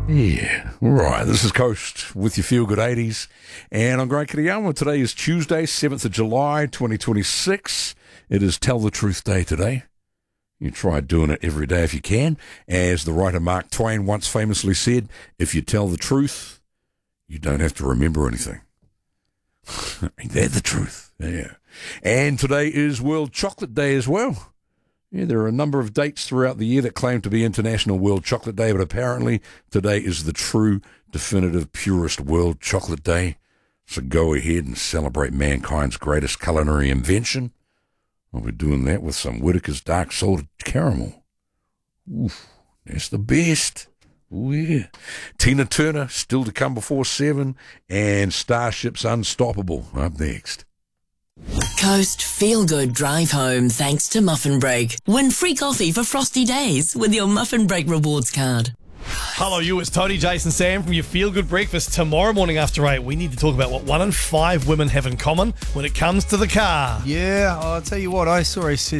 Yeah, right. This is Coast with your Feel Good 80s. And I'm Greg Kiriyama. Today is Tuesday, 7th of July, 2026. It is Tell the Truth Day today. You try doing it every day if you can. As the writer Mark Twain once famously said, if you tell the truth, you don't have to remember anything. Ain't that the truth? Yeah. And today is World Chocolate Day as well. Yeah, there are a number of dates throughout the year that claim to be International World Chocolate Day, but apparently today is the true, definitive, purest World Chocolate Day. So go ahead and celebrate mankind's greatest culinary invention. I'll be doing that with some Whittaker's Dark Salted Caramel. Oof, that's the best. Oh, yeah. Tina Turner, still to come before 7, and Starship's Unstoppable up next. Coast Feel Good Drive Home thanks to Muffin Break. Win free coffee for frosty days with your Muffin Break rewards card. Hello, you. It's Tony, Jason, Sam from your Feel Good Breakfast. Tomorrow morning after 8, we need to talk about what 1 in 5 women have in common when it comes to the car. Yeah, I'll tell you what, I saw a